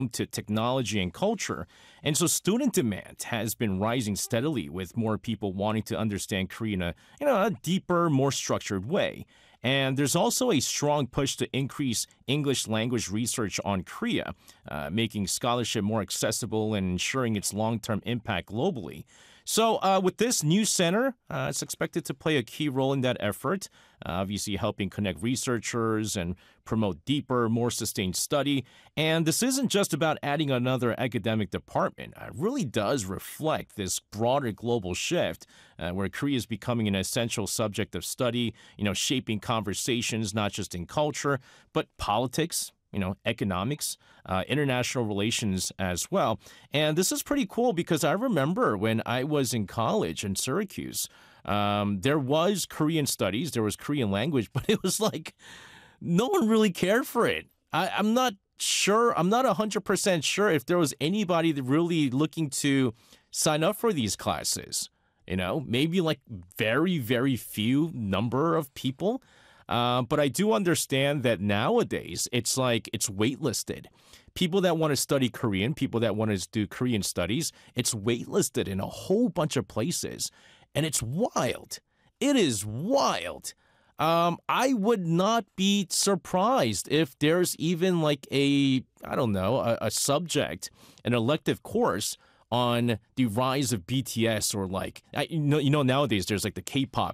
to technology and culture. And so student demand has been rising steadily with more people wanting to understand Korea in a deeper, more structured way. And there's also a strong push to increase English language research on Korea, making scholarship more accessible and ensuring its long-term impact globally. So with this new center, it's expected to play a key role in that effort, obviously helping connect researchers and promote deeper, more sustained study. And this isn't just about adding another academic department. It really does reflect this broader global shift where Korea is becoming an essential subject of study, shaping conversations not just in culture, but politics, economics, international relations as well. And this is pretty cool because I remember when I was in college in Syracuse, there was Korean studies, there was Korean language, but it was like no one really cared for it. I'm not sure, I'm not 100% sure if there was anybody really looking to sign up for these classes. Maybe like very, very few number of people. But I do understand that nowadays it's like it's waitlisted. People that want to study Korean, people that want to do Korean studies, it's waitlisted in a whole bunch of places. And it's wild. It is wild. I would not be surprised if there's even like a subject, an elective course on the rise of BTS or like, nowadays there's like the K-pop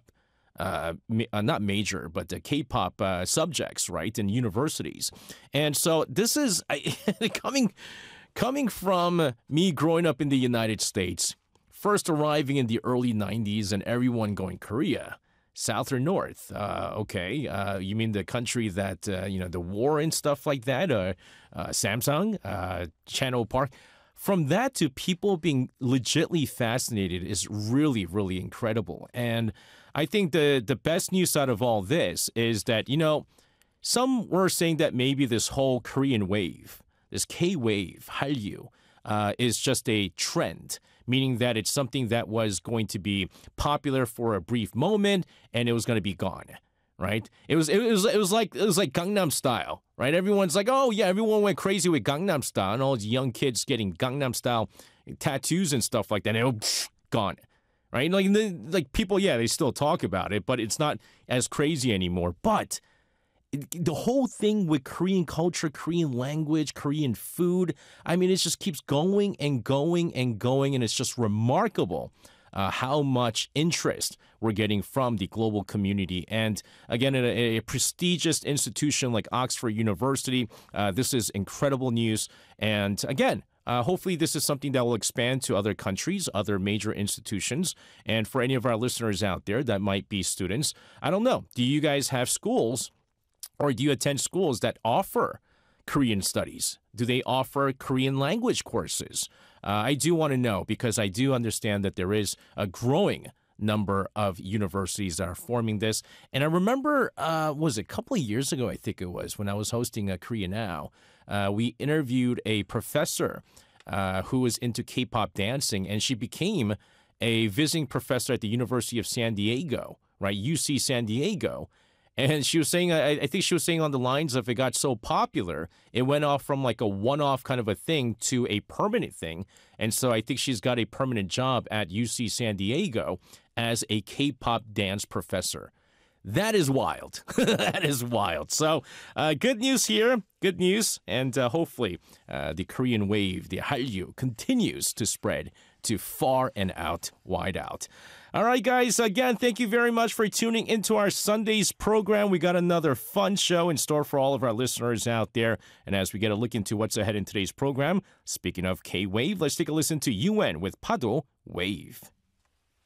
not major, but the K-pop subjects, right, in universities. And so this is coming from me growing up in the United States, first arriving in the early 90s and everyone going, Korea, South or North? Okay, you mean the country that, the war and stuff like that? Samsung, Channel Park? From that to people being legitimately fascinated is really, really incredible. And I think the best news out of all this is that, some were saying that maybe this whole Korean wave, this K-wave, Hallyu, is just a trend, meaning that it's something that was going to be popular for a brief moment and it was going to be gone. Right? It was like Gangnam Style, right? Everyone's like, oh yeah, everyone went crazy with Gangnam Style, and all these young kids getting Gangnam Style tattoos and stuff like that. And it was gone, right? Like people, yeah, they still talk about it, but it's not as crazy anymore. But the whole thing with Korean culture, Korean language, Korean food, I mean, it just keeps going and going and going, and it's just remarkable. How much interest we're getting from the global community. And again, at a prestigious institution like Oxford University, this is incredible news. And again, hopefully this is something that will expand to other countries, other major institutions. And for any of our listeners out there that might be students, I don't know, do you guys have schools or do you attend schools that offer Korean studies? Do they offer Korean language courses? I do want to know because I do understand that there is a growing number of universities that are forming this. And I remember, was it a couple of years ago, I think it was, when I was hosting a Korea Now, we interviewed a professor who was into K-pop dancing, and she became a visiting professor at the University of San Diego, right, UC San Diego. And she was saying, I think she was saying on the lines of it got so popular, it went off from like a one-off kind of a thing to a permanent thing. And so I think she's got a permanent job at UC San Diego as a K-pop dance professor. That is wild. That is wild. So good news here. Good news. And hopefully the Korean wave, the Hallyu, continues to spread to far and out, wide out. All right, guys, again, thank you very much for tuning into our Sunday's program. We got another fun show in store for all of our listeners out there. And as we get a look into what's ahead in today's program, speaking of K-Wave, let's take a listen to UN with Pado Wave.